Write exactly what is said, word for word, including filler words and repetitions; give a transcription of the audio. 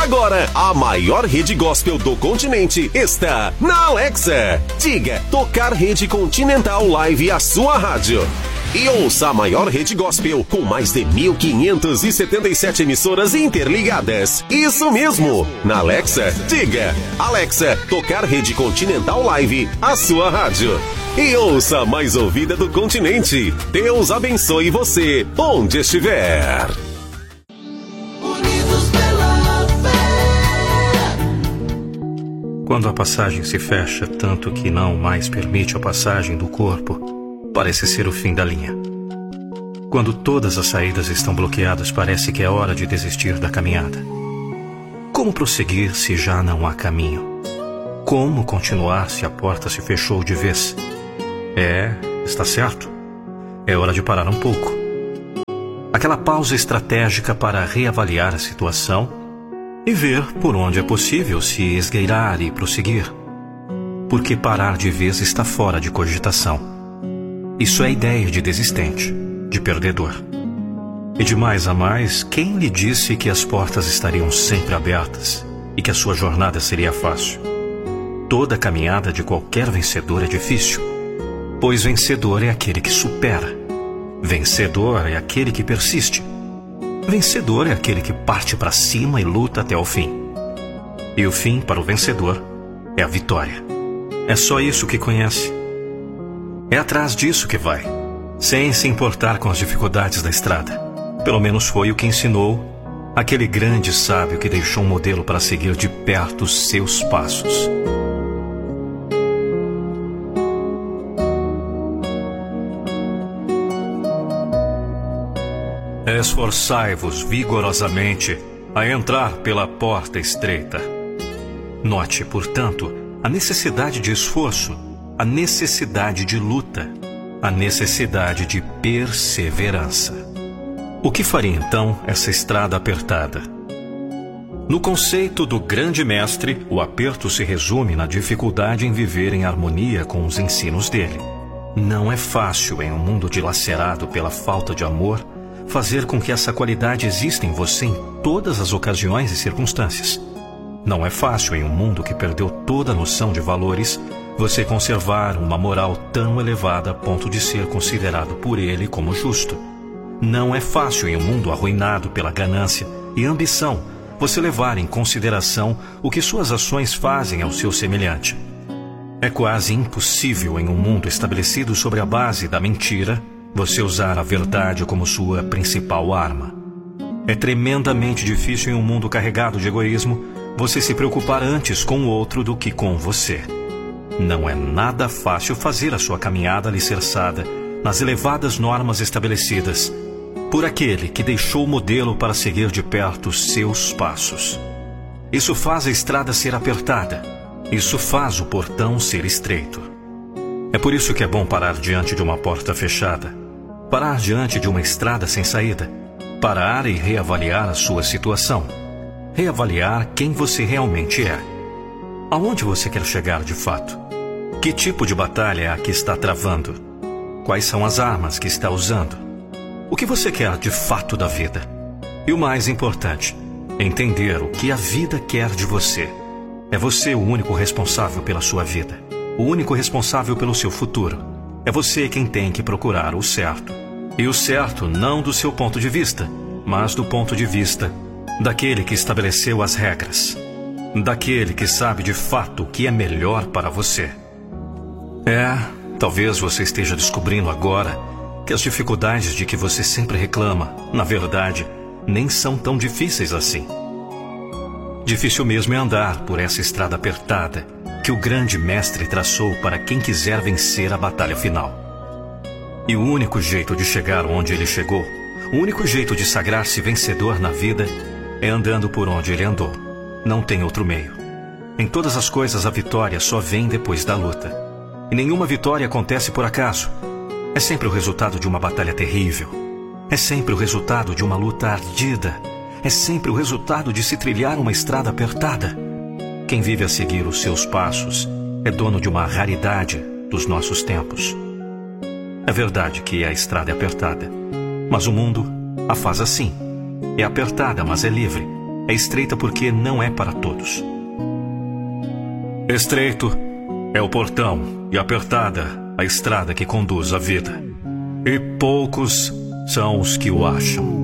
Agora, a maior rede gospel do continente está na Alexa. Diga Tocar Rede Continental Live, a sua rádio. E ouça a maior rede gospel com mais de mil quinhentas e setenta e sete emissoras interligadas. Isso mesmo! Na Alexa, diga Alexa, Tocar Rede Continental Live, a sua rádio. E ouça a mais ouvida do continente. Deus abençoe você, onde estiver. Unidos pela fé. Quando a passagem se fecha tanto que não mais permite a passagem do corpo, parece ser o fim da linha. Quando todas as saídas estão bloqueadas, parece que é hora de desistir da caminhada. Como prosseguir se já não há caminho? Como continuar se a porta se fechou de vez? É, está certo. É hora de parar um pouco. Aquela pausa estratégica para reavaliar a situação e ver por onde é possível se esgueirar e prosseguir. Porque parar de vez está fora de cogitação. Isso é ideia de desistente, de perdedor. E de mais a mais, quem lhe disse que as portas estariam sempre abertas e que a sua jornada seria fácil? Toda caminhada de qualquer vencedor é difícil, pois vencedor é aquele que supera. Vencedor é aquele que persiste. Vencedor é aquele que parte para cima e luta até o fim. E o fim para o vencedor é a vitória. É só isso que conhece. É atrás disso que vai, sem se importar com as dificuldades da estrada. Pelo menos foi o que ensinou aquele grande sábio que deixou um modelo para seguir de perto os seus passos. Esforçai-vos vigorosamente a entrar pela porta estreita. Note, portanto, a necessidade de esforço, a necessidade de luta, a necessidade de perseverança. O que faria então essa estrada apertada? No conceito do grande mestre, o aperto se resume na dificuldade em viver em harmonia com os ensinos dele. Não é fácil, em um mundo dilacerado pela falta de amor, fazer com que essa qualidade exista em você em todas as ocasiões e circunstâncias. Não é fácil, em um mundo que perdeu toda a noção de valores, você conservar uma moral tão elevada a ponto de ser considerado por ele como justo. Não é fácil, em um mundo arruinado pela ganância e ambição, você levar em consideração o que suas ações fazem ao seu semelhante. É quase impossível, em um mundo estabelecido sobre a base da mentira, você usar a verdade como sua principal arma. É tremendamente difícil, em um mundo carregado de egoísmo, você se preocupar antes com o outro do que com você. Não é nada fácil fazer a sua caminhada alicerçada nas elevadas normas estabelecidas por aquele que deixou o modelo para seguir de perto os seus passos. Isso faz a estrada ser apertada. Isso faz o portão ser estreito. É por isso que é bom parar diante de uma porta fechada, parar diante de uma estrada sem saída, parar e reavaliar a sua situação, reavaliar quem você realmente é. Aonde você quer chegar de fato? Que tipo de batalha é a que está travando? Quais são as armas que está usando? O que você quer de fato da vida? E o mais importante, entender o que a vida quer de você. É você o único responsável pela sua vida, o único responsável pelo seu futuro. É você quem tem que procurar o certo. E o certo não do seu ponto de vista, mas do ponto de vista daquele que estabeleceu as regras, daquele que sabe de fato o que é melhor para você. É, talvez você esteja descobrindo agora que as dificuldades de que você sempre reclama, na verdade, nem são tão difíceis assim. Difícil mesmo é andar por essa estrada apertada que o grande mestre traçou para quem quiser vencer a batalha final. E o único jeito de chegar onde ele chegou, o único jeito de sagrar-se vencedor na vida, é andando por onde ele andou. Não tem outro meio. Em todas as coisas, a vitória só vem depois da luta. E nenhuma vitória acontece por acaso. É sempre o resultado de uma batalha terrível. É sempre o resultado de uma luta ardida. É sempre o resultado de se trilhar uma estrada apertada. Quem vive a seguir os seus passos é dono de uma raridade dos nossos tempos. É verdade que a estrada é apertada, mas o mundo a faz assim. É apertada, mas é livre. é estreita porque não é para todos. Estreito é o portão e apertada a estrada que conduz à vida, e poucos são os que o acham.